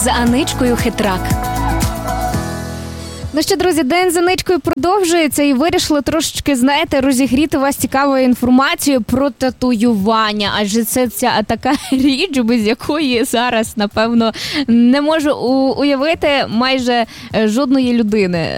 з Аничкою Хитрак. Ну що, друзі, день з Аничкою продовжується і вирішили трошечки, знаєте, розігріти вас цікавою інформацією про татуювання. Адже це ця така річ, без якої зараз, напевно, не можу уявити майже жодної людини,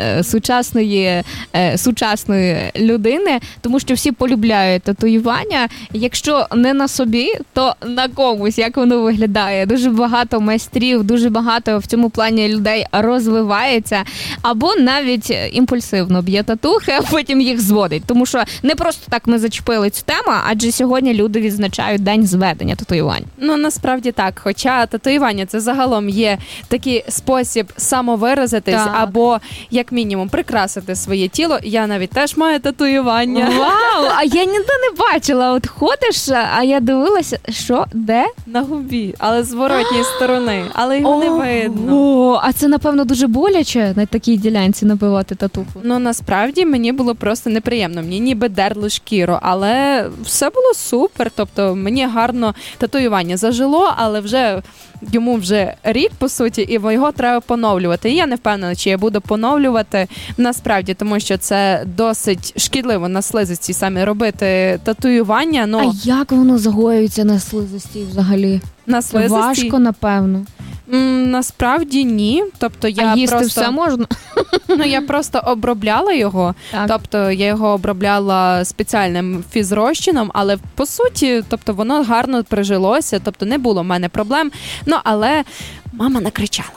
сучасної людини, тому що всі полюбляють татуювання. Якщо не на собі, то на комусь, як воно виглядає. Дуже багато майстрів, дуже багато в цьому плані людей розвивається, або навіть імпульсивно б'є татухи, а потім їх зводить. Тому що не просто так ми зачепили цю тему, адже сьогодні люди відзначають день зведення татуювань. Ну, насправді так. Хоча татуювання – це загалом є такий спосіб самовиразитись або, як мінімум, прикрасити своє тіло. Я навіть теж маю татуювання. Вау! А я ніде не бачила. От ходиш, а я дивилася, що, де? На губі, але з зворотньої сторони. Але його не видно. О, а це, напевно, дуже боляче на такій ділянці набивати татуху. Ну, насправді, мені було просто неприємно. Мені ніби дерли шкіру, але все було супер. Тобто, мені гарно татуювання зажило, але йому вже рік, по суті, і його треба поновлювати. І я не впевнена, чи я буду поновлювати насправді, тому що це досить шкідливо на слизисті саме робити татуювання. Ну, а як воно загоюється на слизисті взагалі? На слизисті? Важко, напевно. Насправді ні. Тобто я їсти все можна? Ну, я просто обробляла його. Так. Тобто я його обробляла спеціальним фізрозчином, але по суті, тобто воно гарно прижилося, тобто не було в мене проблем. Ну, але мама накричала.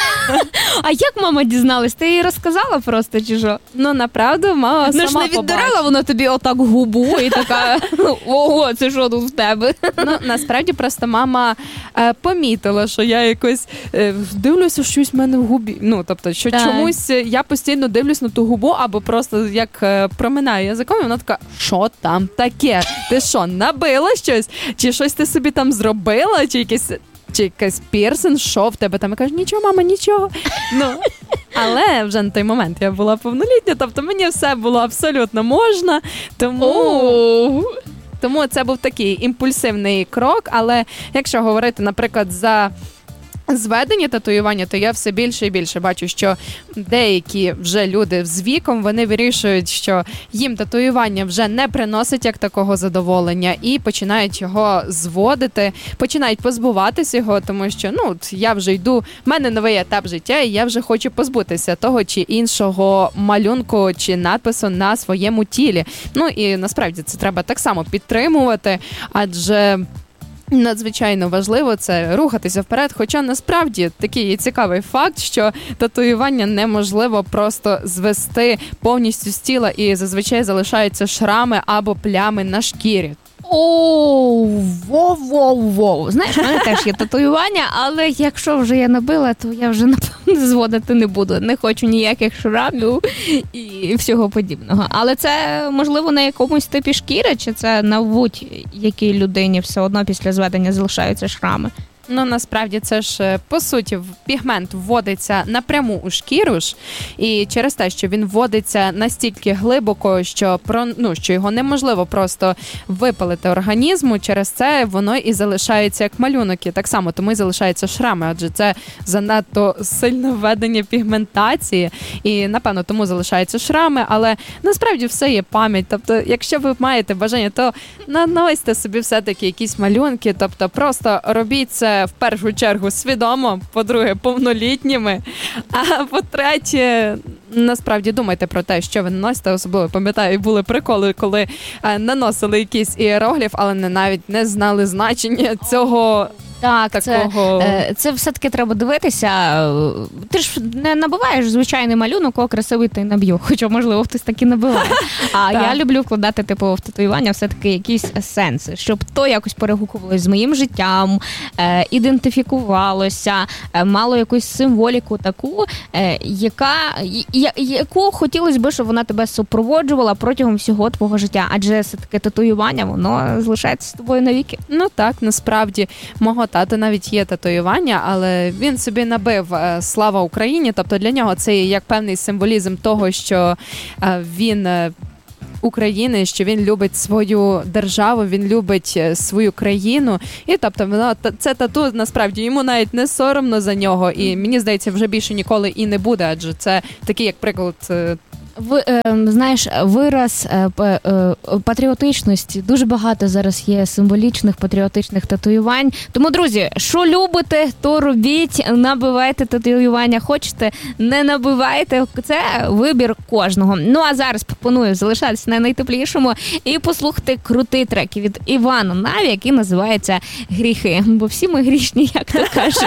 А як мама дізналась? Ти їй розказала просто, чи що? Ну, направду, мама сама побачила. Ну ж не віддирала вона тобі отак губу і така, ого, це що тут в тебе? Ну, насправді, просто мама помітила, що я якось дивлюся, щось в мене в губі. Ну, тобто, що чомусь я постійно дивлюсь на ту губу, або просто як проминаю язиком, і вона така, що там таке? Ти що, набила щось? Чи щось ти собі там зробила? Чи якийсь пірсинг, що в тебе там? Я кажу, нічого, мама, нічого. Ну, але вже на той момент я була повнолітня, тобто мені все було абсолютно можна, тому це був такий імпульсивний крок, але якщо говорити, наприклад, за зведення татуювання, то я все більше і більше бачу, що деякі вже люди з віком, вони вирішують, що їм татуювання вже не приносить як такого задоволення і починають його зводити, починають позбуватися його, тому що, я вже йду, в мене новий етап життя, і я вже хочу позбутися того чи іншого малюнку чи надпису на своєму тілі. Ну і насправді це треба так само підтримувати, адже надзвичайно важливо це рухатися вперед, хоча насправді такий є цікавий факт, що татуювання неможливо просто звести повністю з тіла і зазвичай залишаються шрами або плями на шкірі. Воу. Знаєш, в мене теж є татуювання, але якщо вже я набила, то я вже, напевно, зводити не буду. Не хочу ніяких шрамів і всього подібного. Але це, можливо, на якомусь типі шкіри, чи це на будь-якій людині все одно після зведення залишаються шрами? Ну, насправді, це ж, по суті, пігмент вводиться напряму у шкіру ж, і через те, що він вводиться настільки глибоко, що його неможливо просто випалити організму, через це воно і залишається як малюнок, і так само тому і залишаються шрами, адже це занадто сильне введення пігментації, і, напевно, тому залишаються шрами, але насправді все є пам'ять, тобто, якщо ви маєте бажання, то наносьте собі все-таки якісь малюнки, тобто, просто робіть це в першу чергу свідомо, по-друге, повнолітніми, а по-третє, насправді думайте про те, що ви наносите, особливо, пам'ятаю, були приколи, коли наносили якийсь іерогліф, але навіть не знали значення цього. Так, це все-таки треба дивитися. Ти ж не набиваєш звичайний малюнок, о, красивий ти наб'ю. Хоча, можливо, хтось так і набиває. А я люблю вкладати, в татуювання все-таки якісь сенси, щоб то якось перегукувалось з моїм життям, ідентифікувалося, мало якусь символіку таку, яку хотілося б, щоб вона тебе супроводжувала протягом всього твого життя. Адже все-таки татуювання, воно залишається з тобою навіки. Ну так, насправді, мого тата навіть є татуювання, але він собі набив «Слава Україні», тобто для нього це як певний символізм того, що він України, що він любить свою державу, він любить свою країну. І тобто це тату насправді йому навіть не соромно за нього. І мені здається, вже більше ніколи і не буде, адже це такий, як приклад. Знаєш, вираз патріотичності. Дуже багато зараз є символічних патріотичних татуювань. Тому, друзі, що любите, то робіть, набивайте татуювання. Хочете, не набивайте. Це вибір кожного. Ну, а зараз пропоную залишатися на найтеплішому і послухати крутий трек від Івана Наві, який називається «Гріхи». Бо всі ми грішні, як то кажуть.